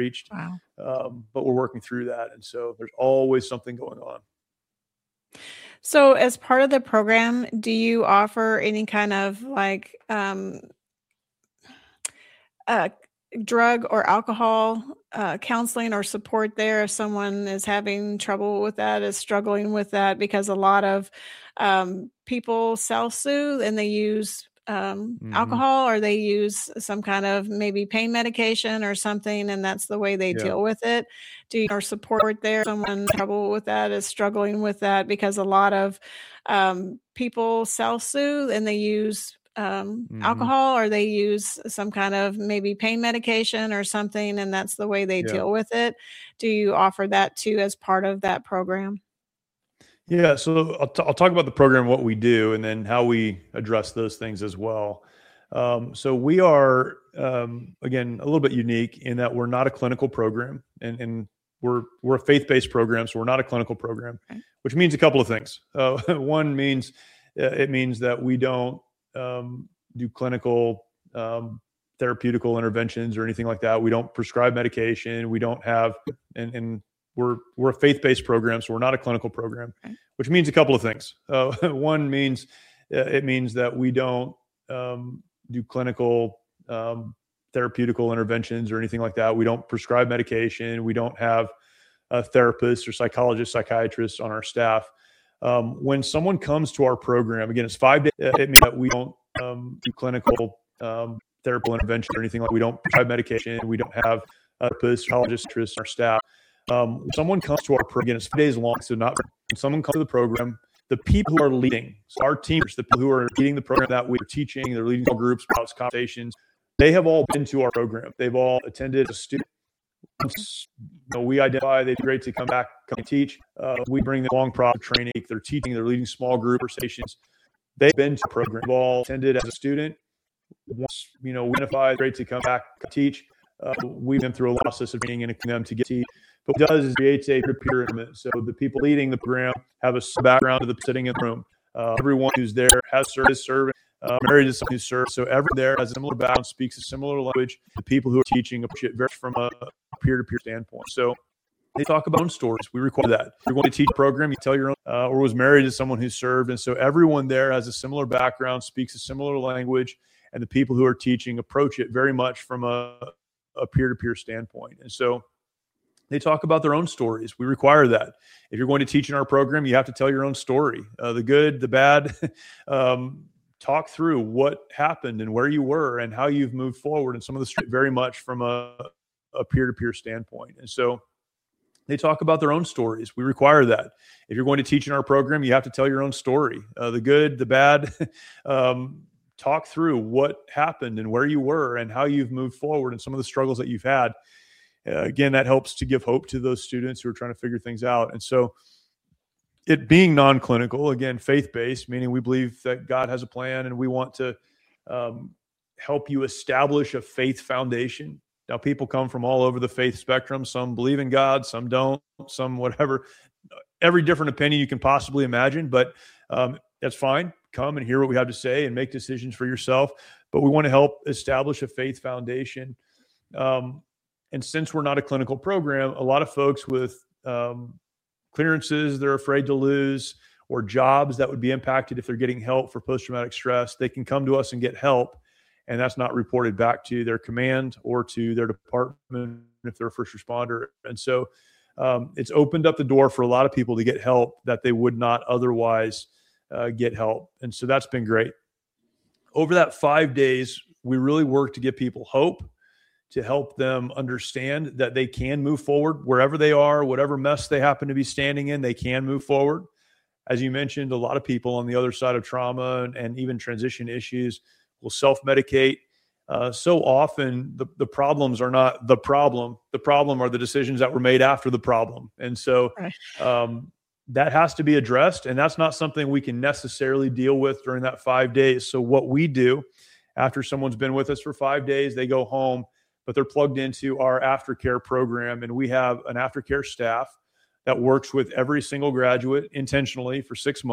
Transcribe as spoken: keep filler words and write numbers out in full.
reached. Wow. Um, but we're working through that. And so there's always something going on. So as part of the program, do you offer any kind of like um, uh, drug or alcohol uh, counseling or support there if someone is having trouble with that, is struggling with that? Because a lot of um, people self-soothe and they use um, Mhm. alcohol, or they use some kind of maybe pain medication or something, and that's the way they Yeah. deal with it. Do you or support there someone trouble with that, is struggling with that? Because a lot of um, people self-soothe and they use um, Mhm. alcohol, or they use some kind of maybe pain medication or something, and that's the way they Yeah. deal with it. Do you offer that too as part of that program? Yeah, so I'll, t- I'll talk about the program, what we do, and then how we address those things as well. Um, so we are, um, again, a little bit unique in that we're not a clinical program, and, and we're we're a faith-based program, so we're not a clinical program, Okay. which means a couple of things. Uh, one means uh, it means that we don't um, do clinical um, therapeutical interventions or anything like that. We don't prescribe medication. We don't have, and, and we're we're a faith-based program, so we're not a clinical program, Okay. which means a couple of things. Uh, one means uh, it means that we don't um, do clinical um, therapeutical interventions or anything like that. We don't prescribe medication. We don't have uh, therapists or psychologists, psychiatrists on our staff. Um, when someone comes to our program, again, it's five days. It means that we don't um, do clinical um, therapeutical intervention or anything like that. We don't prescribe medication. We don't have uh, therapists, psychologists on our staff. Um, when someone comes to our program, again, it's five days long, so not when someone comes to the program, the people who are leading, so our teamers, the people who are leading the program that we're teaching, they're leading small groups, spouts, conversations, they have all been to our program. They've all attended as a student. Once you know, we identify they'd be great to come back, come and teach. Uh, we bring them along product training. They're teaching, they're leading small group conversations. They've been to the program. They've all attended as a student. Once you know, we identify great to come back, come teach. Uh, we've been through a process of training and them to get to teach. But what it does is creates a peer environment. So the people leading the program have a background of the sitting in the room. Uh, everyone who's there has served, is serving, uh, married to someone who's served. So everyone there has a similar background, speaks a similar language. The people who are teaching approach it very from a peer-to-peer standpoint. So they talk about own stories. We require that. If you're going to teach a program, you tell your own, uh, or was married to someone who served. And so everyone there has a similar background, speaks a similar language, and the people who are teaching approach it very much from a, a peer-to-peer standpoint. And so they talk about their own stories. We require that. If you're going to teach in our program, you have to tell your own story, uh, the good, the bad. um, talk through what happened and where you were and how you've moved forward, and some of the very much from a, a peer-to-peer standpoint. And so they talk about their own stories. We require that. If you're going to teach in our program, you have to tell your own story, uh, the good, the bad. um, talk through what happened and where you were and how you've moved forward and some of the struggles that you've had. Uh, again, that helps to give hope to those students who are trying to figure things out. And so it being non-clinical, again, faith-based, meaning we believe that God has a plan and we want to um, help you establish a faith foundation. Now, people come from all over the faith spectrum. Some believe in God, some don't, some whatever. Every different opinion you can possibly imagine, but um, that's fine. Come and hear what we have to say and make decisions for yourself. But we want to help establish a faith foundation. Um, and since we're not a clinical program, a lot of folks with um, clearances they're afraid to lose, or jobs that would be impacted if they're getting help for post-traumatic stress, they can come to us and get help. And that's not reported back to their command or to their department if they're a first responder. And so um, it's opened up the door for a lot of people to get help that they would not otherwise uh, get help. And so that's been great. Over that five days, we really work to give people hope, to help them understand that they can move forward wherever they are, whatever mess they happen to be standing in, they can move forward. As you mentioned, a lot of people on the other side of trauma and, and even transition issues will self-medicate. Uh, so often the, the problems are not the problem. The problem are the decisions that were made after the problem. And so Right. um, that has to be addressed. And that's not something we can necessarily deal with during that five days. So what we do after someone's been with us for five days, they go home, but they're plugged into our aftercare program. And we have an aftercare staff that works with every single graduate intentionally for six months.